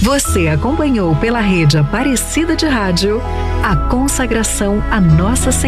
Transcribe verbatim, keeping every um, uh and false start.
Você acompanhou pela rede Aparecida de Rádio a consagração a Nossa Senhora.